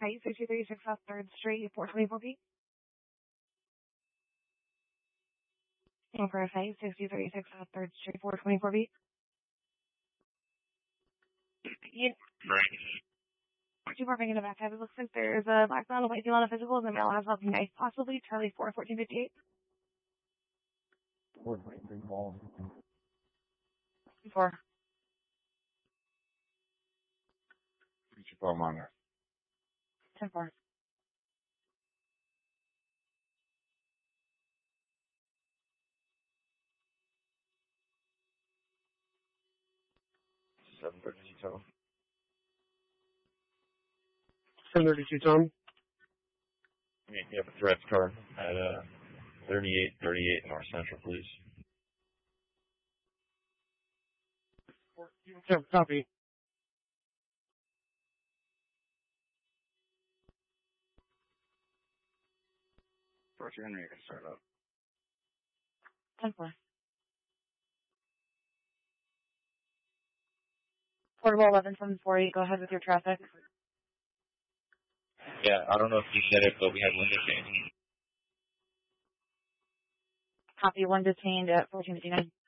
Site 6236 South 3rd Street, 424B. Over Site 6236 South 3rd Street, 424B. Two parking in the back. It looks like there's a black male, a white female, and a physical, and the male has something nice. Possibly Charlie 4, 1458. 423 ball. 4. Future ball monitor. 10-4. Tom. 732 Tom. You have a threats card at 3838 North Central, please. Yeah, copy. First, you're going to start up. 10-4. Portable 11748, go ahead with your traffic. Yeah, I don't know if you said it, but we had window change. Copy, one detained at 1459.